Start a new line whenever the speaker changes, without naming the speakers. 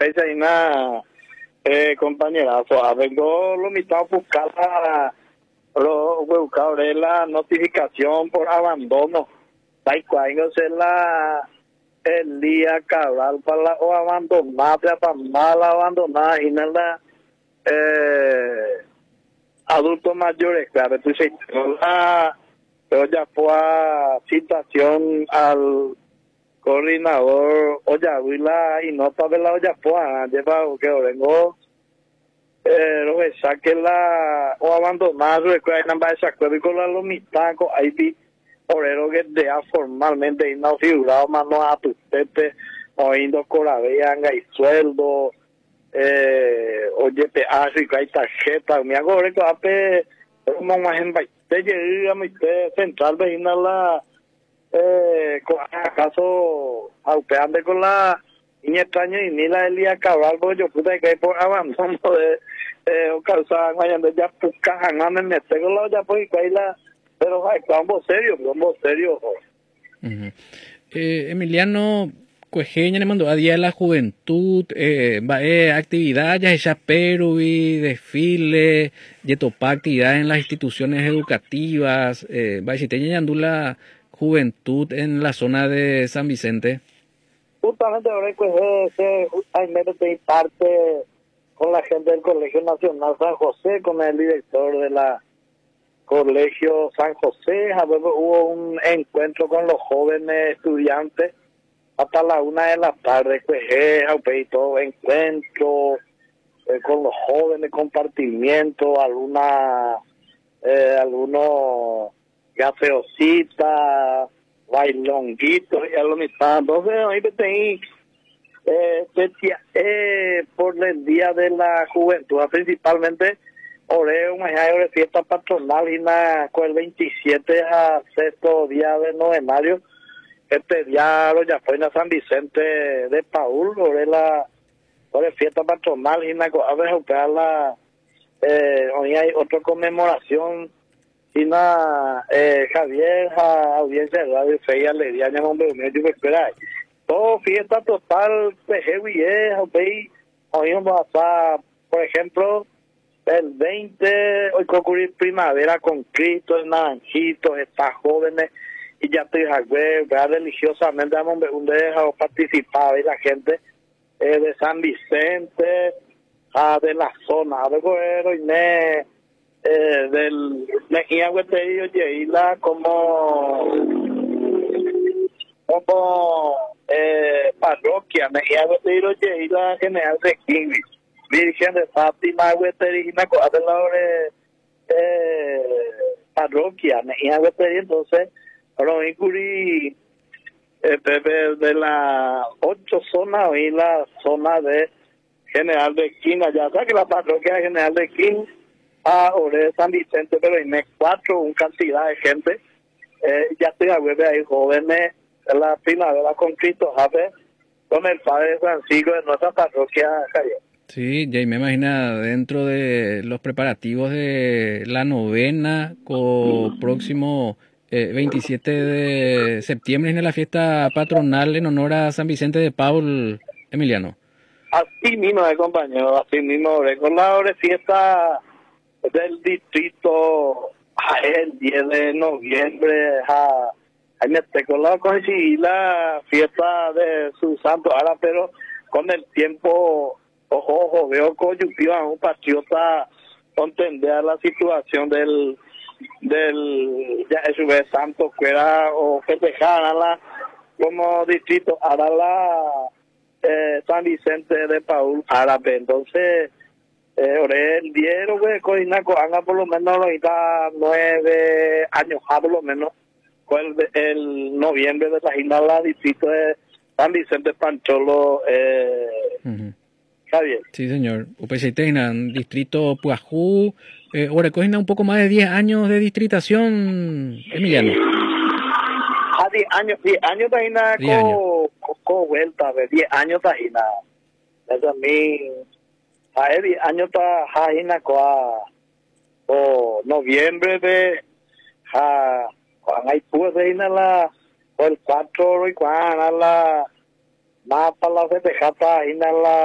fecha y nada, compañerazo, a ver, lo mitad buscar buscar la notificación por abandono, tal cual, entonces el día cabral para o abandonar, para mal abandonar, y nada, adultos mayores, claro, entonces, pero ya fue citación al coordinador Oyahuila y nota de la Oyapoa, lleva que vengo lo que saque o abandonar recuerda en ambas acuerdos con la lomitaco ahí vi obrero que ya formalmente no figurado mano a tu tete oindo corabeanga y sueldo oye te hace que hay tarjeta me hago recuerda como más en baite llegamos central vecina la acaso aupeante con la niña extraña y ni la Elia Cabral porque yo pude que por abandono de causar mañana ya puca no me mete con la ya pues ahí la pero hay campo serio
Emiliano Cuejeña le mandó a Día de la Juventud actividad ya ella Perú y desfile y topa actividad en las instituciones educativas va si te la juventud en la zona de San Vicente.
Justamente ahora hay menos de parte con la gente del Colegio Nacional San José, con el director de la Colegio San José, hubo un encuentro con los jóvenes estudiantes hasta la 1:00 p.m, todo encuentro con los jóvenes, compartimiento, algunos gaseositas, bailonguitos y a lo mitad. Entonces, ahí te por el Día de la Juventud, principalmente, una fiesta patronal y con el 27 a sexto día de novenario, este día ya fue en San Vicente de Paúl, la fiesta patronal y a ver, hoy hay otra conmemoración y Javier, audiencia de Radio Fe y Alegría, todo fiesta total, hoy vamos a pasar, por ejemplo, el 20, hoy concurrir primavera con Cristo, el Naranjito, estas jóvenes, y ya estoy religiosamente, vamos a participar, y la gente de San Vicente, de la zona, del Mejía Hueterillo Yeila como parroquia Mejía Hueterillo Yeila General de Quingui Virgen de Fátima Hueterillo parroquia Mejía Hueterillo. Entonces de las 8 zonas y la zona de General de Quingui, ya sabes que la parroquia de General de Quingui a Ore San Vicente, pero en 4, una cantidad de gente, ya estoy a ver ahí jóvenes, en la primavera con Cristo, ¿sabes? Con el Padre Francisco de nuestra parroquia, Javier.
Sí, ya me imagino dentro de los preparativos de la novena, próximo 27 de septiembre, en la fiesta patronal en honor a San Vicente de Paúl, Emiliano.
Así mismo, compañero, así mismo, con la fiesta del distrito el 10 de noviembre ahí me tocó coincidir la fiesta de su santo ahora, pero con el tiempo veo coyuntiva un patriota entender la situación del ya su vez santo fuera o festejar como distrito ahora San Vicente de Paúl árabe. Entonces el 10 anga por lo menos ahorita 9 años por lo menos con el noviembre de la ginala distrito de San Vicente Pancholo Javier.
Sí, señor. Upesiteina, distrito Puajú, ahora cogina un poco más de 10 años de distritación, Emiliano.
10 años tajina con vuelta, 10 años tajina. Eso a mí a 10 años tajina o noviembre de cuando hay pues la o el 4 y cuando la más para la festejata tajina la